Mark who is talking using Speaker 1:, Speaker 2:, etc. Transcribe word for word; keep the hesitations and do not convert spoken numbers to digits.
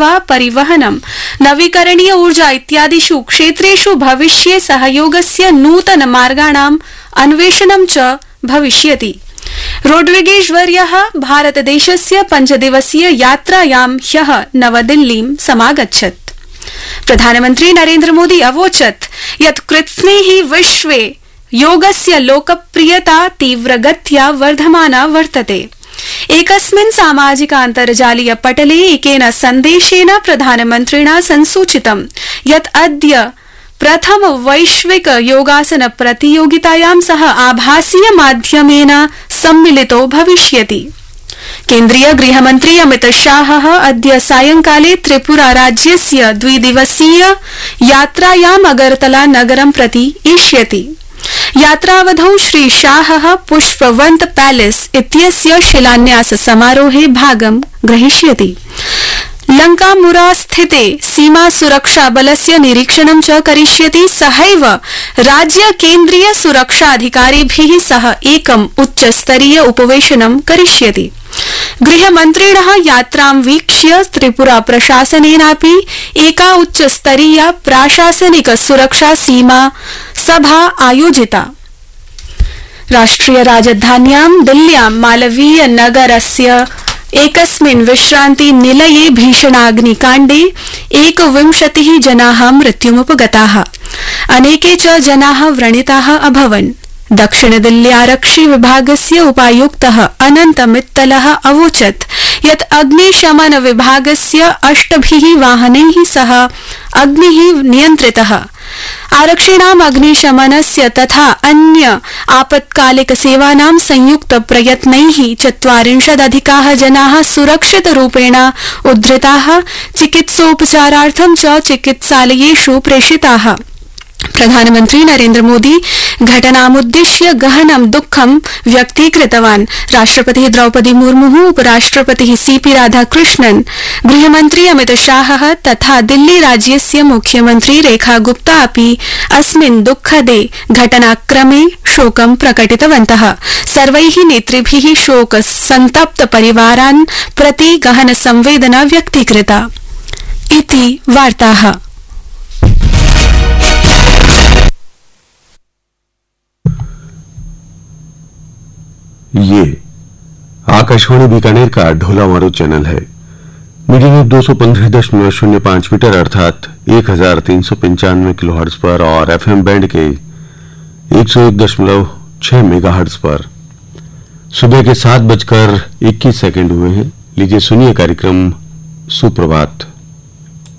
Speaker 1: सेवा, परिवहनम, नवीकरणीय ऊर्जा इत्यादिषु क्षेत्रेषु भविष्ये सहयोगस्य नूतन मार्गाणाम् अन्वेषणं च भविष्यति। रोड्रिगेज वर्यः भारतदेशस्य पञ्चदिवसीय यात्रायां ह्यः नवदिल्लीं समागच्छत्। प्रधानमन्त्री नरेन्द्र मोदी अवोचत् यत् कृत्स्नेहि विश्वे योगस्य लोकप्रियता तीव्रगत्या वर्धमाना वर्तते। एकस्मिन् सामाजिक अन्तर्जालीय पटले एकेन सन्देशेन प्रधानमन्त्रिणा संसूचितं यत् अद्य प्रथम वैश्विक योगासन प्रतियोगितायां सह आभासीय माध्यमेन सम्मिलितो भविष्यति। केन्द्रीय गृहमन्त्री अमित शाहः अद्य सायंकाले त्रिपुरा राज्यस्य द्विदिवसीय यात्रायाम् अगरतला नगरं प्रति एष्यति। यात्रावधौ श्री शाहः पुष्पवन्त पैलेस इत्यस्य शिलान्यास समारोहे भागं ग्रहीष्यति। लंकामुरा स्थिते सीमा सुरक्षा बलस्य निरीक्षणं च करिष्यति। सहैव राज्य केन्द्रीय सुरक्षा अधिकारिभिः सह एकम् उच्चस्तरीय उपवेशनं करिष्यति। गृहमन्त्रिणः यात्रां वीक्ष्य त्रिपुरा प्रशासनेनापि एका उच्चस्तरीया प्राशासनिक सुरक्षा सीमा सभा आयोजिता। राष्ट्रिय राजधान्यां दिल्ल्यां मालवीय नगरस्य एकस्मिन् विश्रान्ति निलये भीषणाग्निकाण्डे एकविंशतिः जनाः मृत्युमुपगताः, अनेके च जनाः व्रणिताः अभवन्। दक्षिण दिल्ली आरक्षि विभागस्य उपायुक्तः अनंत मित्तलः अवोचत् यत् अग्निशमन विभागस्य अष्टभिः वाहनैः सह अग्निः नियन्त्रितः। आरक्षिणाम् अग्निशमनस्य तथा अन्य आपत्कालिक सेवानां संयुक्त प्रयत्नैः चत्वारिंशदधिकाः जनाः सुरक्षितरूपेण उद्धृताः, चिकित्सोपचारार्थं च चिकित्सालयेषु प्रेषिताः। प्रधानमन्त्री नरेन्द्र मोदी घटनामुद्दिश्य गहनं दुःखं व्यक्तीकृतवान्। राष्ट्रपतिः द्रौपदी मुर्मुः, उपराष्ट्रपतिः सीपी राधाकृष्णन्, गृहमन्त्री अमित शाहः तथा दिल्ली राज्यस्य मुख्यमन्त्री रेखा गुप्ता अपि अस्मिन् दुःखदे घटनाक्रमे शोकं प्रकटितवन्तः। सर्वैः नेतृभिः शोक सन्तप्त परिवारान् प्रति गहन संवेदना व्यक्तीकृता। इति वार्ताः।
Speaker 2: ये आकाशवाणी बीकानेर का ढोला मारो चैनल है। मीडियम दो सौ पंद्रह दशमलव शून्य पांच मीटर अर्थात एक हजार तीन सौ पंचानवे किलो हर्ट्ज पर और एफएम बैंड के एक सौ एक दशमलव छह मेगा हर्ट्ज पर सुबह के सात बजकर इक्कीस सेकंड हुए हैं। लीजिए सुनिए कार्यक्रम सुप्रभात।